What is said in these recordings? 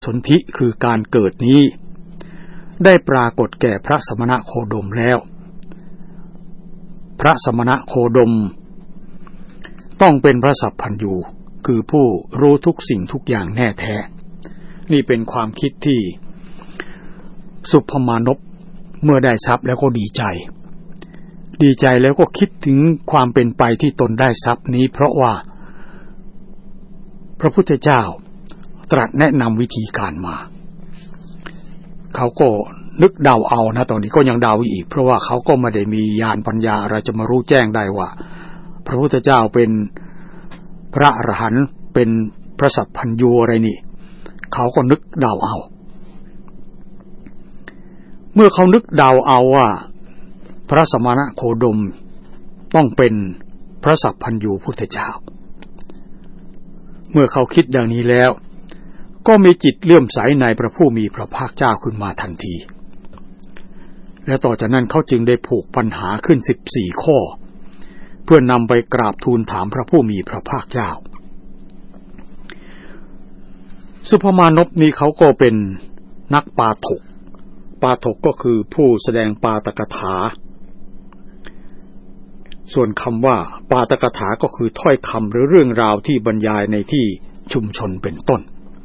นธิคือการเกิดนี้ได้ปรากฏแก่พระสมณโคดมแล้วพระสมณโคดมต้องเป็นพระสัพพัญญูคือผู้รู้ทุกสิ่งทุกอย่างแน่แท้นี่เป็นความคิดที่สุภมานพเมื่อได้ทรัพย์แล้วก็ดีใจแล้วก็คิดถึงความเป็นไปที่ตนได้ทรัพย์นี้เพราะว่าพระพุทธเจ้าตรัสแนะนำวิธีการมาเขาก็นึกเดาเอานะตอนนี้ก็ยังเดาอีกเพราะว่าเขาก็ไม่ได้มีญาณปัญญาอะไรจะมารู้แจ้งได้ว่าพระพุทธเจ้าเป็นพระอรหันต์เป็นพระสัพพัญญูอะไรนี่เขาก็นึกเดาเอาเมื่อเขานึกเดาเอาว่าพระสมณโคดมต้องเป็นพระสัพพัญญูพุทธเจ้าเมื่อเขาคิดดังนี้แล้วก็มีจิตเลื่อมใสในพระผู้มีพระภาคเจ้าขึ้นมาทันทีและต่อจากนั้นเขาจึงได้ผูกปัญหาขึ้น14ข้อเพื่อนำไปกราบทูลถามพระผู้มีพระภาคเจ้าสุภมานพนี้เขาก็เป็นนักปาฐกก็คือผู้แสดงปาฐกถาส่วนคำว่าปาฐกถาก็คือถ้อยคำหรือเรื่องราวที่บรรยายในที่ชุมชนเป็นต้น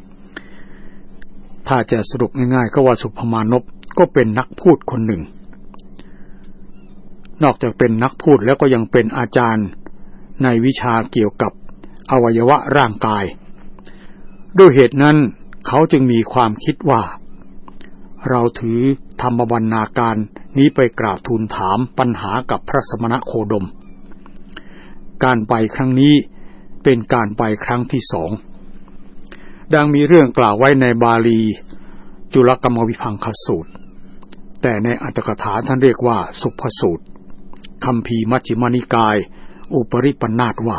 ถ้าจะสรุปง่ายๆก็ว่าสุภมานพก็เป็นนักพูดคนหนึ่งนอกจากเป็นนักพูดแล้วก็ยังเป็นอาจารย์ในวิชาเกี่ยวกับอวัยวะร่างกายด้วยเหตุนั้นเขาจึงมีความคิดว่าเราถือธรรมบรรณาการนี้ไปกราบทูลถามปัญหากับพระสมณโคดมการไปครั้งนี้เป็นการไปครั้งที่2ดังมีเรื่องกล่าวไว้ในบาลีจุลกรรมวิภังคสูตรแต่ในอัตถกถาท่านเรียกว่าสุภสูตรคัมภีร์มัชฌิมนิกายอุปริปันธาสว่า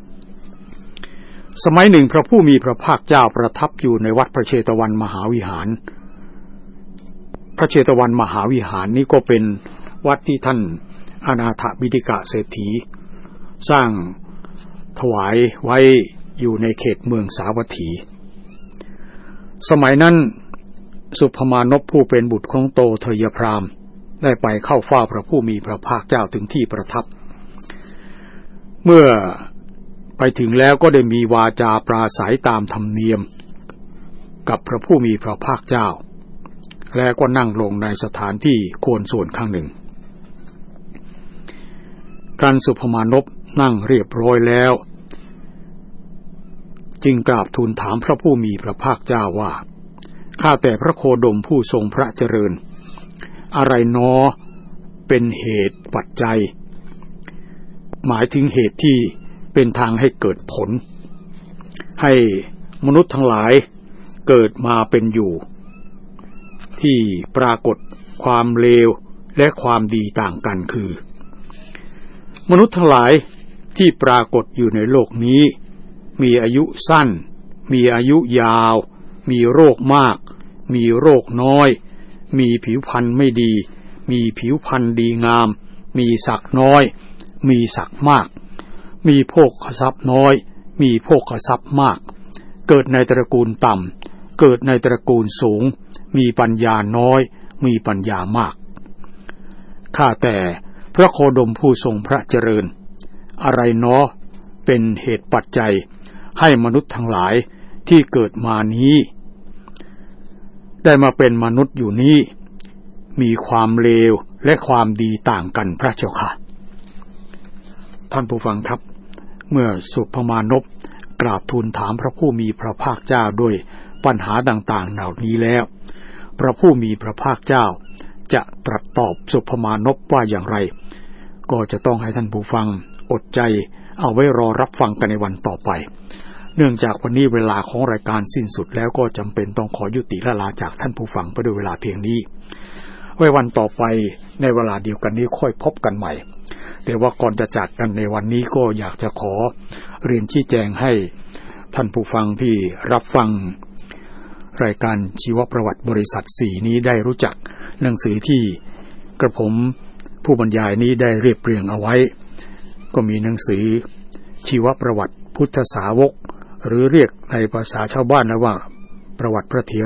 สมัยหนึ่งพระผู้มีพระภาคเจ้าประทับอยู่ในวัดพระเชตวันมหาวิหารพระเชตวันมหาวิหารนี้ก็เป็นวัดที่ท่านอนาถบิณฑิกเศรษฐีสร้างถวายไว้อยู่ในเขตเมืองสาวัตถีสมัยนั้นสุภมานพผู้เป็นบุตรของโตเทยพราหมณ์ได้ไปเข้าเฝ้าพระผู้มีพระภาคเจ้าถึงที่ประทับเมื่อไปถึงแล้วก็ได้มีวาจาปราศัยตามธรรมเนียมกับพระผู้มีพระภาคเจ้าแล้วก็นั่งลงในสถานที่โคนส่วนข้างหนึ่งครั้นสุภมานพนั่งเรียบร้อยแล้วจึงกราบทูลถามพระผู้มีพระภาคเจ้าว่าข้าแต่พระโคดมผู้ทรงพระเจริญอะไรหนอเป็นเหตุปัจจัยหมายถึงเหตุที่เป็นทางให้เกิดผลให้มนุษย์ทั้งหลายเกิดมาเป็นอยู่ที่ปรากฏความเลวและความดีต่างกันคือมนุษย์ทั้งหลายที่ปรากฏอยู่ในโลกนี้มีอายุสั้นมีอายุยาวมีโรคมากมีโรคน้อยมีผิวพรรณไม่ดีมีผิวพรรณดีงามมีศักดิ์น้อยมีศักดิ์มากมีโภคทรัพย์น้อยมีโภคทรัพย์มากเกิดในตระกูลต่ำเกิดในตระกูลสูงมีปัญญาน้อยมีปัญญามากข้าแต่พระโคดมผู้ทรงพระเจริญอะไรเนาะเป็นเหตุปัจจัยให้มนุษย์ทั้งหลายที่เกิดมานี้ได้มาเป็นมนุษย์อยู่นี้มีความเลวและความดีต่างกันพระเจ้าค่ะท่านผู้ฟังครับเมื่อสุภมานพกราบทูลถามพระผู้มีพระภาคเจ้าด้วยปัญหาต่างๆเหล่านี้แล้วพระผู้มีพระภาคเจ้าจะตรัสตอบสุภมานพว่าอย่างไรก็จะต้องให้ท่านผู้ฟังอดใจเอาไว้รอรับฟังกันในวันต่อไปเนื่องจากวันนี้เวลาของรายการสิ้นสุดแล้วก็จำเป็นต้องขอยุติและลาจากท่านผู้ฟังไปด้วยเวลาเพียงนี้ไว้วันต่อไปในเวลาเดียวกันนี้ค่อยพบกันใหม่แต่ว่าก่อนจะจากกันในวันนี้ก็อยากจะขอเรียนชี้แจงให้ท่านผู้ฟังที่รับฟังรายการชีวประวัติบริษัท4นี้ได้รู้จักหนังสือที่กระผมผู้บรรยายนี้ได้เรียบเรียงเอาไว้ก็มีหนังสือชีวประวัติพุทธสาวกหรือเรียกในภาษาชาวบ้านว่าประวัติพระเถ